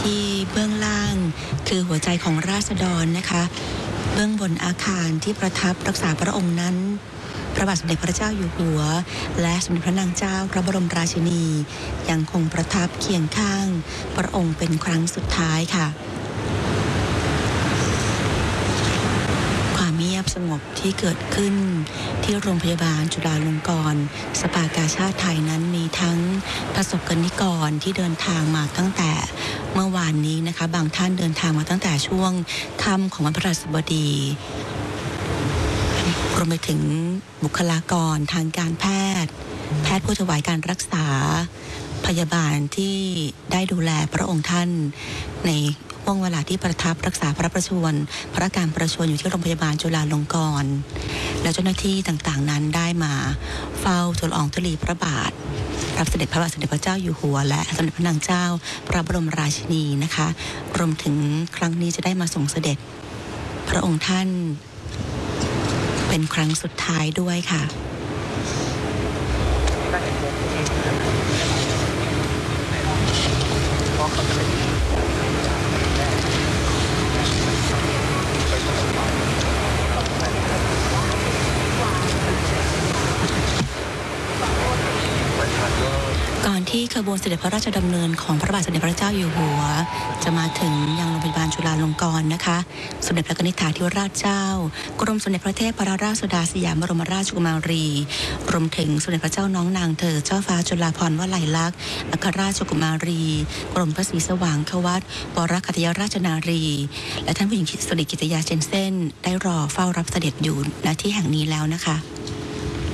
ที่เบื้องล่างคือหัวใจของราษฎรนะคะเบื้องบนอาคารที่ประทับรักษาพระองค์นั้นพระบาทสมเด็จพระเจ้าอยู่หัวและสมเด็จพระนางเจ้าพระบรมราชินียังคงประทับเคียงข้างพระองค์เป็นครั้งสุดท้ายค่ะความเงียบสงบที่เกิดขึ้นที่โรงพยาบาลจุฬาลงกรณ์สภากาชาดไทยนั้นมีทั้งประสบกนิกรที่เดินทางมาตั้งแต่เมื่อวานนี้นะคะบางท่านเดินทางมาตั้งแต่ช่วงค่ำของวันพฤหัสบดีรวมไปถึงบุคลากรทางการแพทย์ผู้ถวายการรักษาพยาบาลที่ได้ดูแลพระองค์ท่านในช่วงเวลาที่ประทับรักษาพระประชวรพระอาการประชวรอยู่ที่โรงพยาบาลจุฬาลงกรณ์และเจ้าหน้าที่ต่างๆนั้นได้มาเฝ้าทูลละอองธุลีพระบาทรับเสด็จพระบาทสมเด็จพระเจ้าอยู่หัวและสมเด็จพระนางเจ้าพระบรมราชินีนะคะรวมถึงครั้งนี้จะได้มาทรงเสด็จพระองค์ท่านเป็นครั้งสุดท้ายด้วยค่ะก่อนที่ขบวนเสด็จพระราชดำเนินของพระบาทสมเด็จพระเจ้าอยู่หัวจะมาถึงยังโรงพยาบาลจุฬาลงกรณ์นะคะสมเด็จพระนิธิธิราชเจ้ากรมสมเด็จพระเทพรัตนราชสุดาสยามบรมราชกุมารีรวมถึงสมเด็จพระเจ้าน้องนางเธอเจ้าฟ้าจุฬาภรณ์วลัยลักษณ์อัครราชกุมารีกรมพระศรีสว่างควัตวรคัตยราชนารีและท่านผู้หญิงสิริกิติยาเจนเซ่นได้รอเฝ้ารับเสด็จอยู่ณที่แห่งนี้แล้วนะคะ